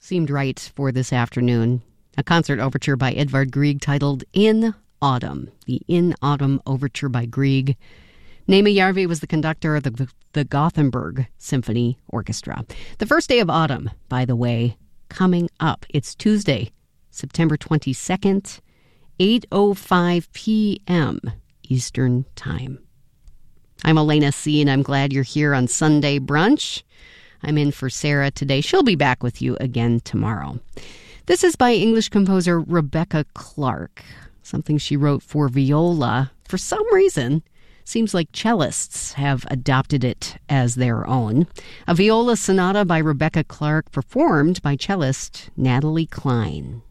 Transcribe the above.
seemed right for this afternoon. A concert overture by Edvard Grieg titled In Autumn, the In Autumn Overture by Grieg. Nema Järvi was the conductor of the Gothenburg Symphony Orchestra. The first day of autumn, by the way, coming up. It's Tuesday, September 22nd, 8:05 p.m. Eastern Time. I'm Elena C., and I'm glad you're here on Sunday Brunch. I'm in for Sarah today. She'll be back with you again tomorrow. This is by English composer Rebecca Clark, something she wrote for viola. For some reason, seems like cellists have adopted it as their own. A viola sonata by Rebecca Clark, performed by cellist Natalie Klein.